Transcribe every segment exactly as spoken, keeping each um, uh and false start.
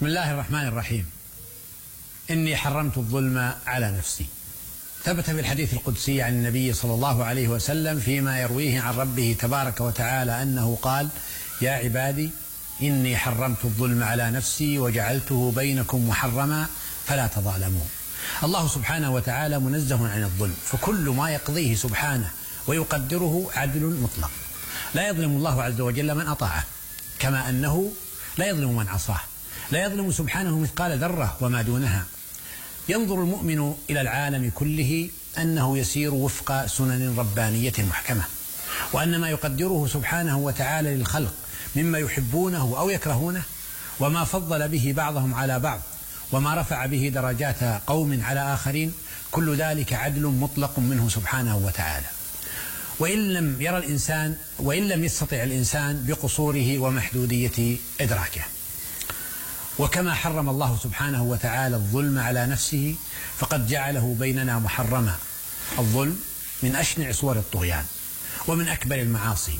بسم الله الرحمن الرحيم. إني حرمت الظلم على نفسي. ثبت في الحديث القدسي عن النبي صلى الله عليه وسلم فيما يرويه عن ربه تبارك وتعالى أنه قال: يا عبادي إني حرمت الظلم على نفسي وجعلته بينكم محرما فلا تظالموا. الله سبحانه وتعالى منزه عن الظلم، فكل ما يقضيه سبحانه ويقدره عدل مطلق، لا يظلم الله عز وجل من أطاعه، كما أنه لا يظلم من عصاه، لا يظلم سبحانه مثقال ذرة وما دونها. ينظر المؤمن إلى العالم كله أنه يسير وفق سنن ربانية محكمة، وأن ما يقدره سبحانه وتعالى للخلق مما يحبونه أو يكرهونه، وما فضل به بعضهم على بعض، وما رفع به درجات قوم على آخرين، كل ذلك عدل مطلق منه سبحانه وتعالى. وإن لم يرى الإنسان وإن لم يستطع الإنسان بقصوره ومحدودية إدراكه. وكما حرم الله سبحانه وتعالى الظلم على نفسه فقد جعله بيننا محرما. الظلم من أشنع صور الطغيان ومن أكبر المعاصي.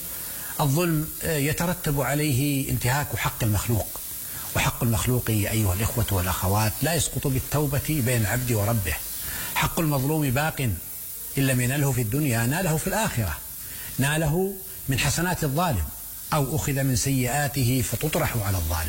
الظلم يترتب عليه انتهاك حق المخلوق، وحق المخلوق أيها الإخوة والأخوات لا يسقط بالتوبة بين العبد وربه. حق المظلوم باق، إن لم ينله في الدنيا ناله في الآخرة، ناله من حسنات الظالم أو أخذ من سيئاته فتطرح على الظالم.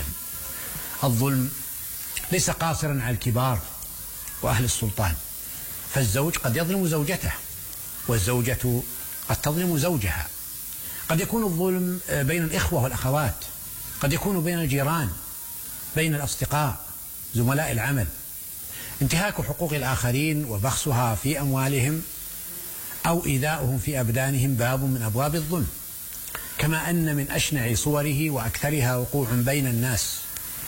الظلم ليس قاصرا على الكبار وأهل السلطان، فالزوج قد يظلم زوجته، والزوجة قد تظلم زوجها. قد يكون الظلم بين الإخوة والأخوات، قد يكون بين الجيران، بين الأصدقاء، زملاء العمل. انتهاك حقوق الآخرين وبخسها في أموالهم أو إيذاؤهم في أبدانهم باب من أبواب الظلم. كما أن من أشنع صوره وأكثرها وقوع بين الناس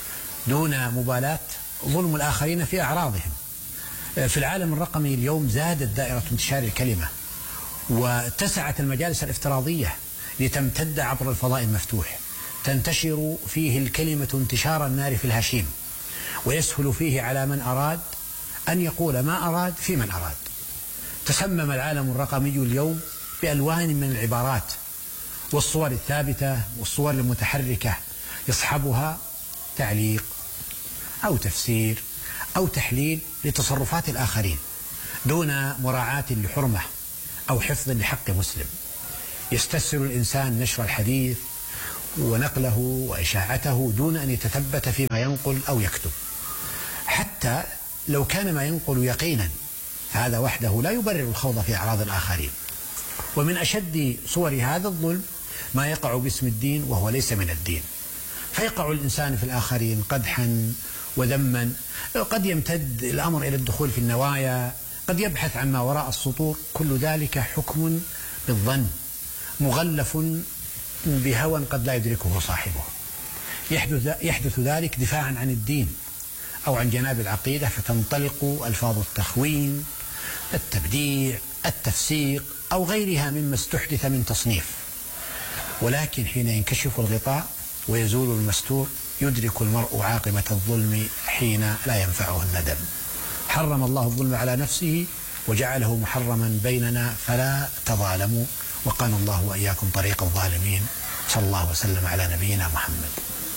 دون مبالاة ظلم الآخرين في أعراضهم. في العالم الرقمي اليوم زادت دائرة انتشار الكلمة، واتسعت المجالس الافتراضية لتمتد عبر الفضاء المفتوح، تنتشر فيه الكلمة انتشار النار في الهشيم، ويسهل فيه على من أراد أن يقول ما أراد في من أراد. تسمم العالم الرقمي اليوم بألوان من العبارات والصور الثابتة والصور المتحركة يصحبها تعليق أو تفسير أو تحليل لتصرفات الآخرين دون مراعاة لحرمة أو حفظ لحق مسلم. يستسهل الإنسان نشر الحديث ونقله وإشاعته دون أن يتثبت فيما ينقل أو يكتب، حتى لو كان ما ينقل يقينا، هذا وحده لا يبرر الخوض في أعراض الآخرين. ومن أشد صور هذا الظلم ما يقع باسم الدين وهو ليس من الدين، فيقع الإنسان في الآخرين قدحا وذما، قد يمتد الأمر إلى الدخول في النوايا، قد يبحث عن ما وراء السطور. كل ذلك حكم بالظن مغلف بهوى قد لا يدركه صاحبه. يحدث, يحدث ذلك دفاعا عن الدين أو عن جناب العقيدة، فتنطلق ألفاظ التخوين، التبديع، التفسيق أو غيرها مما استحدث من تصنيف. ولكن حين ينكشف الغطاء ويزول المستور يدرك المرء عاقبة الظلم حين لا ينفعه الندم. حرم الله الظلم على نفسه وجعله محرما بيننا فلا تظالموا، وقانا الله وإياكم طريق الظالمين. صلى الله وسلم على نبينا محمد.